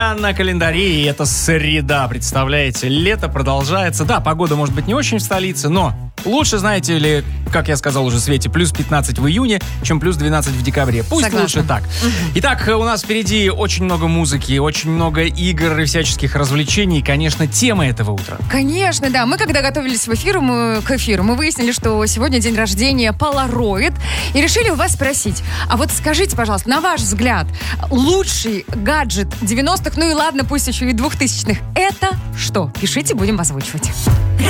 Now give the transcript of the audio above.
На календаре, и это среда, представляете, лето продолжается. Да, погода может быть не очень в столице, но лучше, знаете ли, как я сказал уже Свете, плюс 15 в июне, чем плюс 12 в декабре. Пусть Согласна. лучше так. Итак, у нас впереди очень много музыки, очень много игр и всяческих развлечений, и, конечно, тема этого утра. Конечно, да. Мы, когда готовились к эфиру, мы выяснили, что сегодня день рождения Polaroid, и решили у вас спросить, а вот скажите, пожалуйста, на ваш взгляд, лучший гаджет 90-х, ну и ладно, пусть еще и 2000-х, это что? Пишите, будем озвучивать.